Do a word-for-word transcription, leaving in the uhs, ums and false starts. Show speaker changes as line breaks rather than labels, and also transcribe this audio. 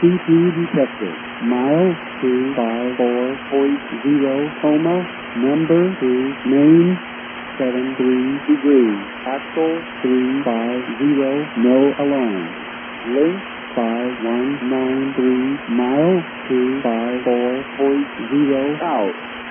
C P detected. Miles two five four point zero, coma, number two, name, seven three degrees, axle three five zero, no alarm. Link five one nine three, mile two five four point zero, out.